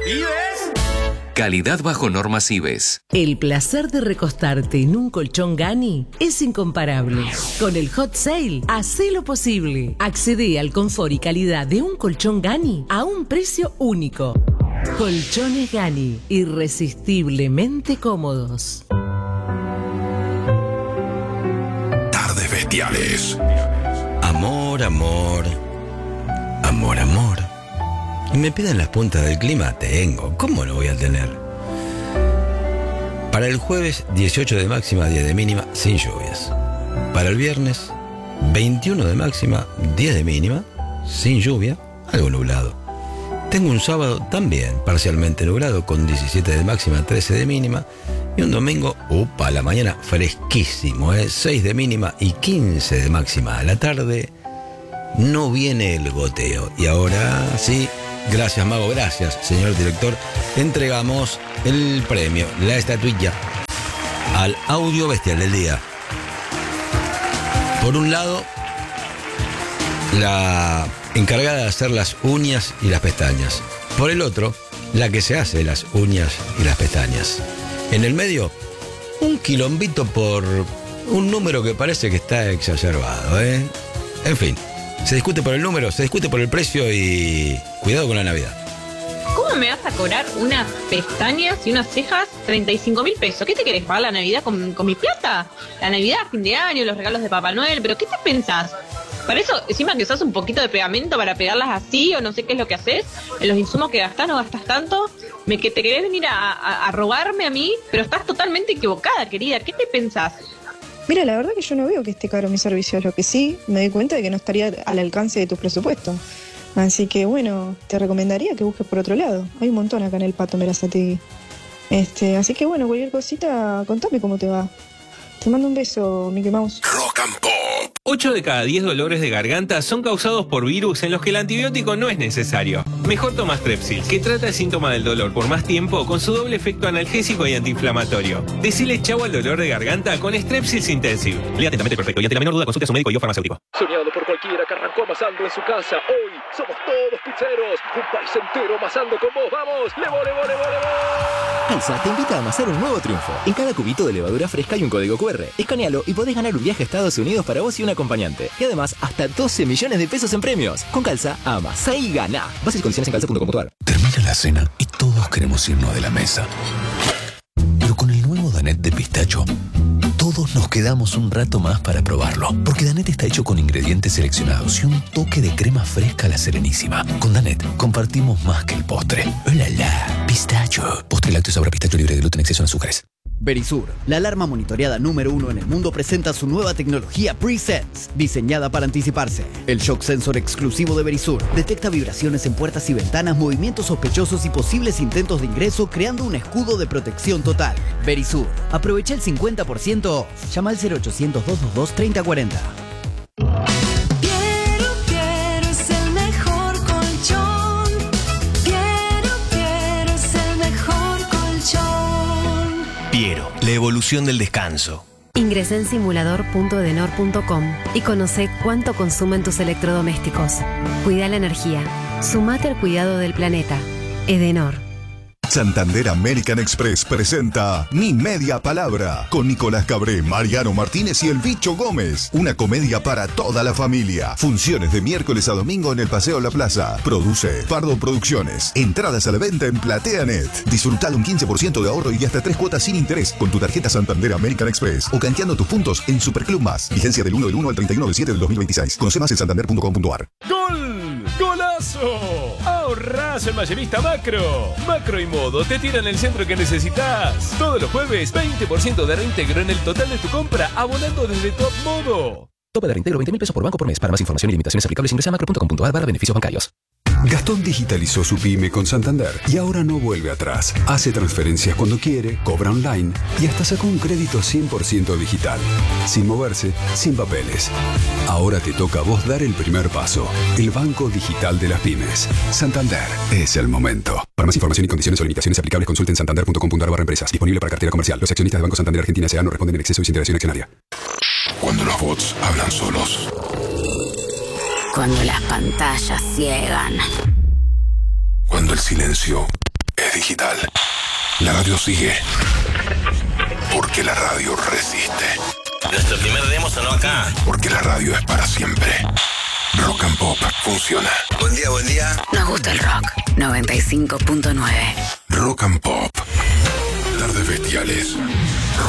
¿Vives? Calidad bajo normas IBES. El placer de recostarte en un colchón Gani es incomparable. Con el Hot Sale, hacé lo posible. Accedé al confort y calidad de un colchón Gani a un precio único. Colchones Gani, irresistiblemente cómodos. Tardes bestiales. Amor, amor. Amor, amor. Y me piden las puntas del clima, tengo. ¿Cómo lo voy a tener? Para el jueves, 18 de máxima, 10 de mínima, sin lluvias. Para el viernes, 21 de máxima, 10 de mínima, sin lluvia, algo nublado. Tengo un sábado también parcialmente nublado, con 17 de máxima, 13 de mínima. Y un domingo, a la mañana, fresquísimo, 6 de mínima y 15 de máxima. A la tarde, no viene el goteo. Y ahora sí... Gracias, Mago, gracias, señor director. Entregamos el premio, la estatuilla, al audio bestial del día. Por un lado, la encargada de hacer las uñas y las pestañas. Por el otro, la que se hace las uñas y las pestañas. En el medio, un quilombito por un número que parece que está exacerbado, ¿eh? En fin. Se discute por el número, se discute por el precio y cuidado con la Navidad. ¿Cómo me vas a cobrar unas pestañas y unas cejas 35.000 pesos? ¿Qué te querés pagar la Navidad con mi plata? La Navidad, fin de año, los regalos de Papá Noel, ¿pero qué te pensás? Para eso, encima que usás un poquito de pegamento para pegarlas así o no sé qué es lo que haces, en los insumos que gastás, no gastas tanto, que te querés venir a robarme a mí, pero estás totalmente equivocada, querida, ¿qué te pensás? Mira, la verdad que yo no veo que esté caro mi servicio, lo que sí me doy cuenta de que no estaría al alcance de tu presupuesto. Así que bueno, te recomendaría que busques por otro lado. Hay un montón acá en el Pato Merazategui. Así que bueno, cualquier cosita, contame cómo te va. Te mando un beso, Mickey Mouse. Rock and Pop. 8 de cada 10 dolores de garganta son causados por virus en los que el antibiótico no es necesario. Mejor toma Strepsil, que trata el síntoma del dolor por más tiempo con su doble efecto analgésico y antiinflamatorio. Decile chau al dolor de garganta con Strepsils Intensive. Lea atentamente el prospecto y ante la menor duda consulte a su médico y o farmacéutico. Soñado por cualquiera que arrancó amasando en su casa. Hoy somos todos pizzeros. Un país entero amasando con vos. ¡Vamos! ¡Levo, levo, levo, levo! Calza te invita a amasar un nuevo triunfo. En cada cubito de levadura fresca hay un código QR. Escanealo y podés ganar un viaje a Estados Unidos para vos y un acompañante. Y además, hasta 12 millones de pesos en premios. Con Calza, amasá y gana. Bases y condiciones en calza.com.ar. Termina la cena y todos queremos irnos de la mesa. Pero con el nuevo Danette de pistacho, todos nos quedamos un rato más para probarlo. Porque Danette está hecho con ingredientes seleccionados y un toque de crema fresca a la Serenísima. Con Danette compartimos más que el postre. ¡Oh, la, la! Pistacho. Postre lácteo sabor a pistacho libre de gluten, exceso en azúcares. Verisur, la alarma monitoreada número 1 en el mundo, presenta su nueva tecnología Pre-Sense, diseñada para anticiparse. El shock sensor exclusivo de Verisur detecta vibraciones en puertas y ventanas, movimientos sospechosos y posibles intentos de ingreso, creando un escudo de protección total. Verisur, aprovecha el 50% off. Llama al 0800-222-3040. Piero, la evolución del descanso. Ingresá en simulador.edenor.com y conoce cuánto consumen tus electrodomésticos. Cuida la energía. Sumate al cuidado del planeta. Edenor. Santander American Express presenta Mi Media Palabra con Nicolás Cabré, Mariano Martínez y El Bicho Gómez. Una comedia para toda la familia. Funciones de miércoles a domingo en el Paseo La Plaza. Produce Pardo Producciones. Entradas a la venta en PlateaNet. Disfruta de un 15% de ahorro y hasta 3 cuotas sin interés con tu tarjeta Santander American Express o canjeando tus puntos en Superclub Más. Vigencia del 1 al 31 de 7 del 2026. Conoce más en santander.com.ar. ¡Gol! ¡Golazo! ¡Ahorrás el mayorista Macro! Macro y Modo te tiran el centro que necesitas. Todos los jueves, 20% de reintegro en el total de tu compra, abonando desde Top Modo. Tope de reintegro 20.000 pesos por banco por mes. Para más información y limitaciones aplicables ingresa a macro.com.ar/beneficios bancarios. Gastón digitalizó su pyme con Santander y ahora no vuelve atrás. Hace transferencias cuando quiere, cobra online y hasta sacó un crédito 100% digital. Sin moverse, sin papeles. Ahora te toca a vos dar el primer paso. El banco digital de las pymes. Santander es el momento. Para más información y condiciones o limitaciones aplicables, consulten santander.com.ar/empresas. Disponible para cartera comercial. Los accionistas del Banco Santander Argentina S.A. no responden en exceso y sin interacción accionaria. Cuando los bots hablan solos. Cuando las pantallas ciegan. Cuando el silencio es digital. La radio sigue. Porque la radio resiste. Nuestro primer demo sonó acá. Porque la radio es para siempre. Rock and Pop funciona. Buen día, buen día. Nos gusta el rock. 95.9. Rock and Pop. Tardes bestiales.